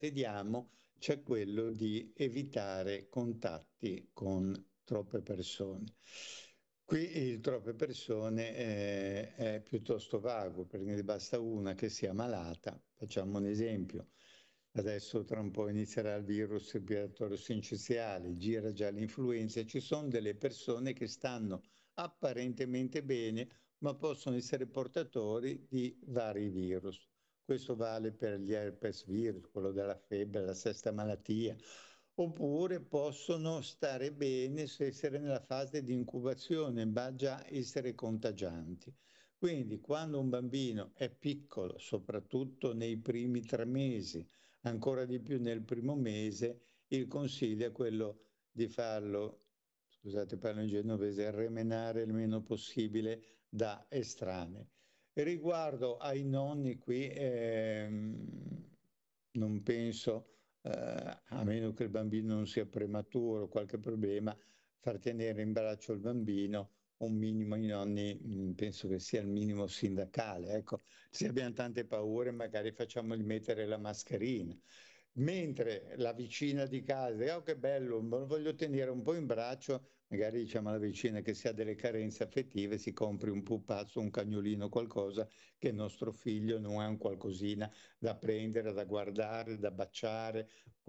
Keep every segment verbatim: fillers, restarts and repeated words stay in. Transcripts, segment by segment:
diamo c'è quello di evitare contatti con troppe persone. Qui il troppe persone eh, è piuttosto vago, perché ne basta una che sia malata. Facciamo un esempio. Adesso tra un po' inizierà il virus respiratorio sinciciale, gira già l'influenza. Ci sono delle persone che stanno apparentemente bene, ma possono essere portatori di vari virus. Questo vale per gli herpes virus, quello della febbre, la sesta malattia. Oppure possono stare bene se essere nella fase di incubazione, ma già essere contagianti. Quindi quando un bambino è piccolo, soprattutto nei primi tre mesi, ancora di più nel primo mese, il consiglio è quello di farlo, scusate parlo in genovese, remenare il meno possibile da estranei. Riguardo ai nonni qui, ehm, non penso, eh, a meno che il bambino non sia prematuro o qualche problema, far tenere in braccio il bambino un minimo i nonni, mh, penso che sia il minimo sindacale. Ecco, se abbiamo tante paure, magari facciamogli mettere la mascherina. Mentre la vicina di casa, oh che bello, lo voglio tenere un po' in braccio, magari diciamo alla vicina che si ha delle carenze affettive, si compri un pupazzo, un cagnolino, qualcosa che il nostro figlio non ha un qualcosina da prendere, da guardare, da baciare.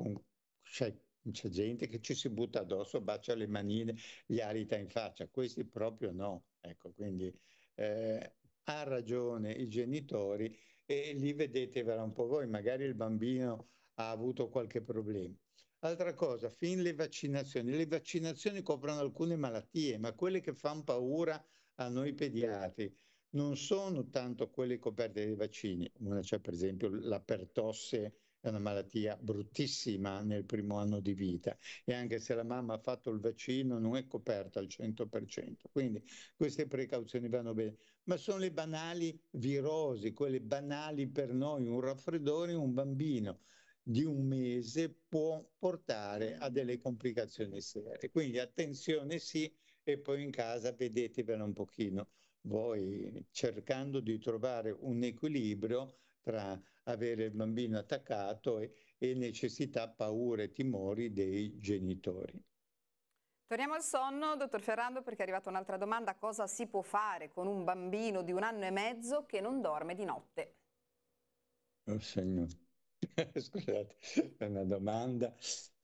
C'è, c'è gente che ci si butta addosso, bacia le manine, gli arita in faccia, questi proprio no. Ecco, quindi eh, ha ragione i genitori e lì vedetevela un po' voi, magari il bambino ha avuto qualche problema. Altra cosa, fin le vaccinazioni. Le vaccinazioni coprono alcune malattie, ma quelle che fanno paura a noi pediatri non sono tanto quelle coperte dai vaccini. Una c'è per esempio la pertosse, è una malattia bruttissima nel primo anno di vita e anche se la mamma ha fatto il vaccino non è coperta al cento per cento. Quindi queste precauzioni vanno bene, ma sono le banali virosi, quelle banali per noi, un raffreddore, un bambino di un mese può portare a delle complicazioni serie. Quindi attenzione sì, e poi in casa vedetevela un pochino voi, cercando di trovare un equilibrio tra avere il bambino attaccato e, e necessità, paure, timori dei genitori. Torniamo al sonno, dottor Ferrando, perché è arrivata un'altra domanda. Cosa si può fare con un bambino di un anno e mezzo che non dorme di notte? Oh, signor. Scusate, è una domanda.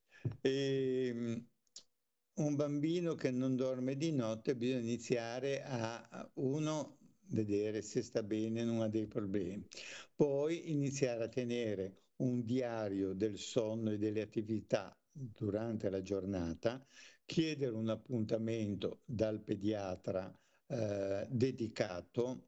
E, un bambino che non dorme di notte bisogna iniziare a, uno, vedere se sta bene, non ha dei problemi. Poi iniziare a tenere un diario del sonno e delle attività durante la giornata, chiedere un appuntamento dal pediatra eh, dedicato,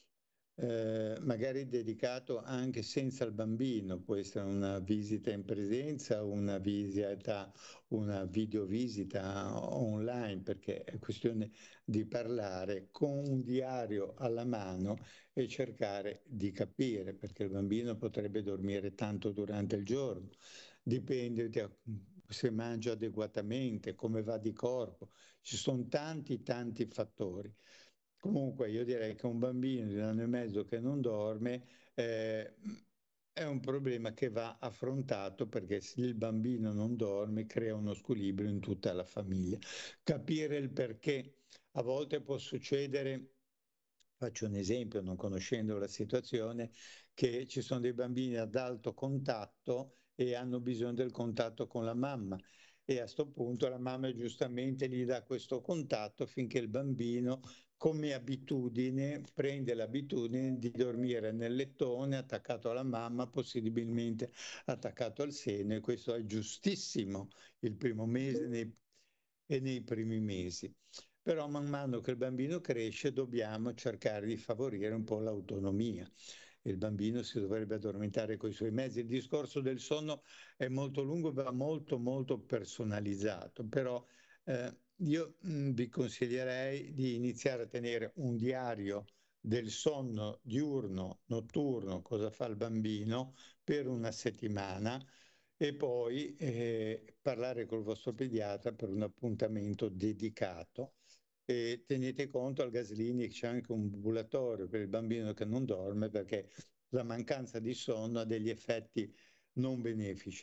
eh, magari dedicato anche senza il bambino, può essere una visita in presenza, una visita, una videovisita online, perché è questione di parlare con un diario alla mano e cercare di capire, perché il bambino potrebbe dormire tanto durante il giorno, dipende da se mangia adeguatamente, come va di corpo, ci sono tanti tanti fattori. Comunque io direi che un bambino di un anno e mezzo che non dorme eh, è un problema che va affrontato perché se il bambino non dorme crea uno squilibrio in tutta la famiglia. Capire il perché. A volte può succedere, faccio un esempio non conoscendo la situazione, che ci sono dei bambini ad alto contatto e hanno bisogno del contatto con la mamma e a questo punto la mamma giustamente gli dà questo contatto finché il bambino come abitudine prende l'abitudine di dormire nel lettone attaccato alla mamma, possibilmente attaccato al seno e questo è giustissimo il primo mese nei, e nei primi mesi. Però man mano che il bambino cresce dobbiamo cercare di favorire un po' l'autonomia. Il bambino si dovrebbe addormentare con i suoi mezzi. Il discorso del sonno è molto lungo, va molto molto personalizzato, però eh, io mh, vi consiglierei di iniziare a tenere un diario del sonno diurno, notturno, cosa fa il bambino per una settimana e poi eh, parlare col vostro pediatra per un appuntamento dedicato. E tenete conto al Gaslini che c'è anche un ambulatorio per il bambino che non dorme perché la mancanza di sonno ha degli effetti non benefici.